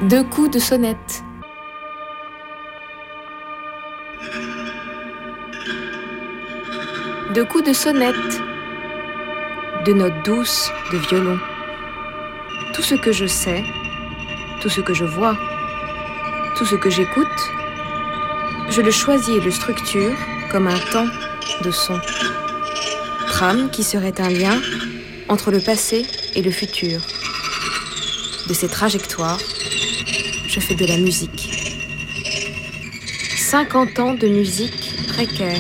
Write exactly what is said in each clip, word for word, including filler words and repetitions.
Deux coups de sonnette. Deux coups de sonnette. Deux notes douces de violon. Tout ce que je sais, tout ce que je vois, tout ce que j'écoute, je le choisis et le structure comme un temps de son. Trame qui serait un lien entre le passé et le futur. De ces trajectoires, je fais de la musique. cinquante ans de musique précaire.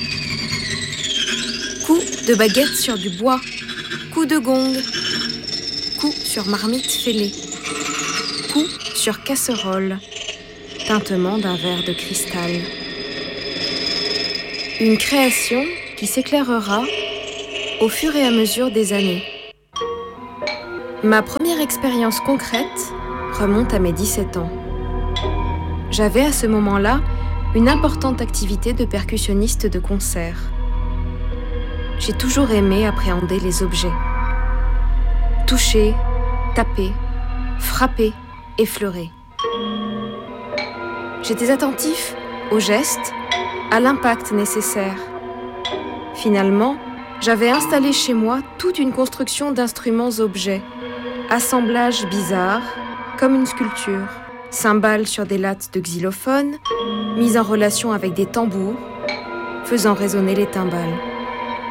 Coups de baguette sur du bois, coups de gong, coups sur marmite fêlée, coups sur casserole, tintement d'un verre de cristal. Une création qui s'éclairera au fur et à mesure des années. Ma première expérience concrète remonte à mes dix-sept ans. J'avais à ce moment-là une importante activité de percussionniste de concert. J'ai toujours aimé appréhender les objets. Toucher, taper, frapper, effleurer. J'étais attentif aux gestes, à l'impact nécessaire. Finalement, j'avais installé chez moi toute une construction d'instruments-objets, assemblage bizarre, comme une sculpture, cymbales sur des lattes de xylophone, mises en relation avec des tambours, faisant résonner les timbales.